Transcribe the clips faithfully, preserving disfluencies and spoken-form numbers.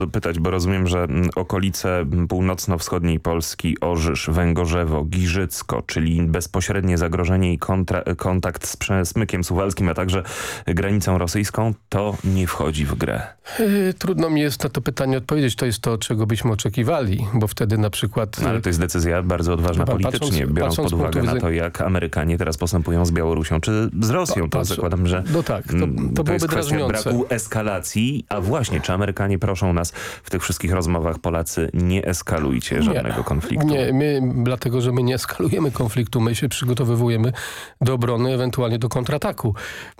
pytać, bo rozumiem, że okolice północno-wschodniej Polski, Orzysz, Węgorzewo, Giżycko, czyli bezpośrednie zagrożenie i kontra, kontakt z Przemykiem Suwalskim, a także granicą rosyjską, to nie wchodzi w grę. Yy, trudno mi jest na to pytanie odpowiedzieć. To jest to, czego byśmy oczekiwali, bo wtedy na przykład... No, ale to jest decyzja bardzo odważna pan, politycznie, patrząc, biorąc patrząc pod uwagę widzenia... na to, jak Amerykanie teraz postępują z Białorusią czy z Rosją. To, to zakładam, że no tak, to, to, to byłoby jest kwestia drażniące. braku eskalacji. A właśnie, czy Amerykanie proszą nas w tych wszystkich rozmowach, Polacy, nie eskalujcie żadnego nie, konfliktu? Nie, my, dlatego, że my nie eskalujemy konfliktu, my się przygotowywujemy do obrony, ewentualnie do kontrataku.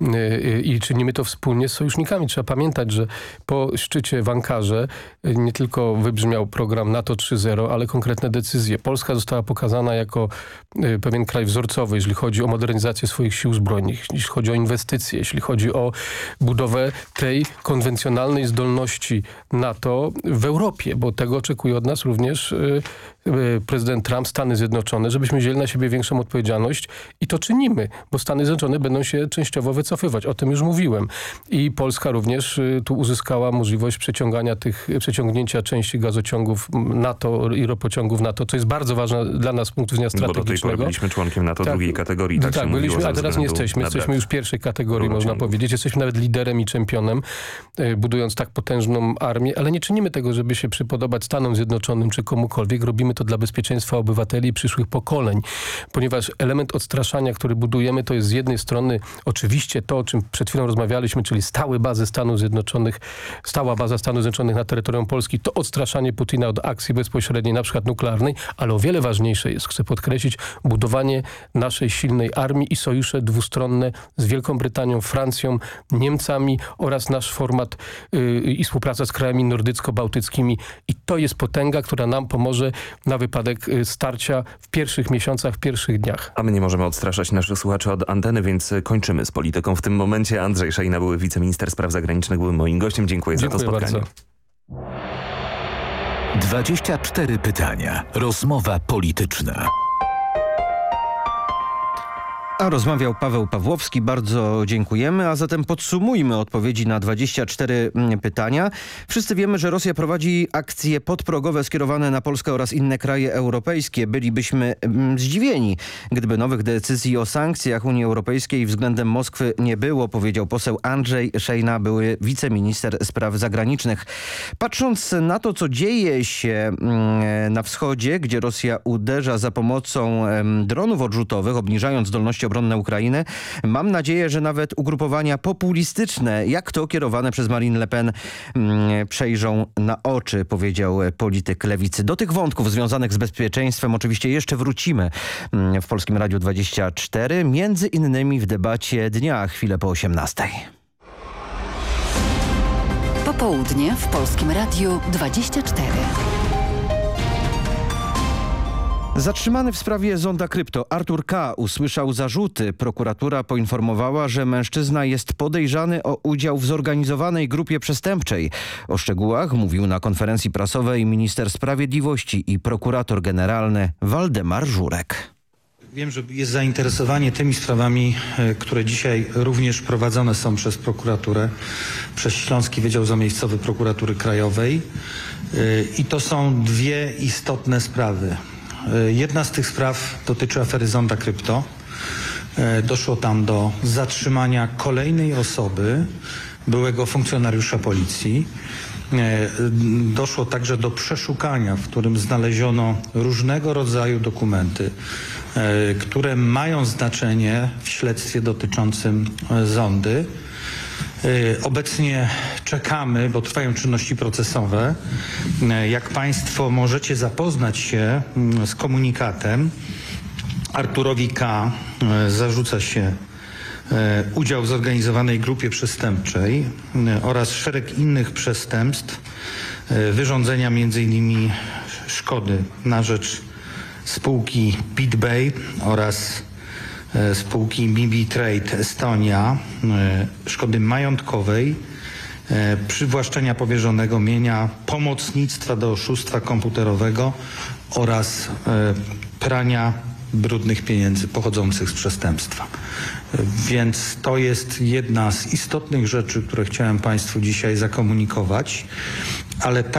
Yy, I czynimy to wspólnie z sojusznikami. Trzeba pamiętać, że po szczycie w Ankarze nie tylko wybrzmiał program NATO trzy zero, ale konkretne decyzje. Polska została pokazana jako yy, pewien kraj wzorcowy, jeżeli chodzi o modernizację swoich sił zbrojnych, jeśli chodzi o inwestycje, jeśli chodzi o budowę tej konwencjonalnej zdolności NATO w Europie, bo tego oczekuje od nas również yy, prezydent Trump, Stany Zjednoczone, żebyśmy wzięli na siebie większą odpowiedzialność i to czynimy, bo Stany Zjednoczone będą się częściowo wycofywać. O tym już mówiłem. I Polska również y, tu uzyskała możliwość przeciągania tych, przeciągnięcia części gazociągów NATO i ropociągów NATO, co jest bardzo ważne dla nas z punktu widzenia strategicznego. Bo do tej pory byliśmy członkiem NATO tak, drugiej kategorii. Tak, tak byliśmy, a teraz nie jesteśmy. Jesteśmy już pierwszej kategorii, można powiedzieć. Jesteśmy nawet liderem i czempionem, y, budując tak potężną armię, ale nie czynimy tego, żeby się przypodobać Stanom Zjednoczonym czy komukolwiek. Robimy to dla bezpieczeństwa obywateli i przyszłych pokoleń, ponieważ element odstraszania, który budujemy, to jest z jednej strony oczywiście to, o czym przed chwilą rozmawialiśmy, czyli stałe bazy Stanów Zjednoczonych, stała baza Stanów Zjednoczonych na terytorium Polski, to odstraszanie Putina od akcji bezpośredniej, na przykład nuklearnej, ale o wiele ważniejsze jest, chcę podkreślić, budowanie naszej silnej armii i sojusze dwustronne z Wielką Brytanią, Francją, Niemcami oraz nasz format yy, i współpraca z krajami nordycko-bałtyckimi. I to jest potęga, która nam pomoże na wypadek starcia w pierwszych miesiącach, w pierwszych dniach. A my nie możemy odstraszać naszych słuchaczy od anteny, więc kończymy z polityką w tym momencie. Andrzej Szejna, były wiceminister spraw zagranicznych, był moim gościem. Dziękuję, Dziękuję za to spotkanie. Bardzo. dwadzieścia cztery pytania. Rozmowa polityczna. A rozmawiał Paweł Pawłowski, bardzo dziękujemy, a zatem podsumujmy odpowiedzi na dwadzieścia cztery pytania. Wszyscy wiemy, że Rosja prowadzi akcje podprogowe skierowane na Polskę oraz inne kraje europejskie. Bylibyśmy mm, zdziwieni, gdyby nowych decyzji o sankcjach Unii Europejskiej względem Moskwy nie było, powiedział poseł Andrzej Szejna, były wiceminister spraw zagranicznych. Patrząc na to, co dzieje się mm, na wschodzie, gdzie Rosja uderza za pomocą mm, dronów odrzutowych, obniżając zdolności obronne Ukrainy. Mam nadzieję, że nawet ugrupowania populistyczne, jak to kierowane przez Marine Le Pen, mm, przejrzą na oczy, powiedział polityk lewicy. Do tych wątków związanych z bezpieczeństwem oczywiście jeszcze wrócimy mm, w Polskim Radiu dwadzieścia cztery, między innymi w debacie dnia, chwilę po osiemnastej. Popołudnie w Polskim Radiu dwadzieścia cztery. Zatrzymany w sprawie Zonda Krypto Artur K. usłyszał zarzuty. Prokuratura poinformowała, że mężczyzna jest podejrzany o udział w zorganizowanej grupie przestępczej. O szczegółach mówił na konferencji prasowej minister sprawiedliwości i prokurator generalny Waldemar Żurek. Wiem, że jest zainteresowanie tymi sprawami, które dzisiaj również prowadzone są przez prokuraturę, przez Śląski Wydział Zamiejscowy Prokuratury Krajowej. I to są dwie istotne sprawy. Jedna z tych spraw dotyczy afery Zonda Krypto. Doszło tam do zatrzymania kolejnej osoby, byłego funkcjonariusza policji. Doszło także do przeszukania, w którym znaleziono różnego rodzaju dokumenty, które mają znaczenie w śledztwie dotyczącym Zondy. Obecnie czekamy, bo trwają czynności procesowe. Jak Państwo możecie zapoznać się z komunikatem, Arturowi K. zarzuca się udział w zorganizowanej grupie przestępczej oraz szereg innych przestępstw, wyrządzenia między innymi szkody na rzecz spółki BitBay oraz spółki B B Trade Estonia, szkody majątkowej, przywłaszczenia powierzonego mienia, pomocnictwa do oszustwa komputerowego oraz prania brudnych pieniędzy pochodzących z przestępstwa. Więc to jest jedna z istotnych rzeczy, które chciałem Państwu dzisiaj zakomunikować, ale tak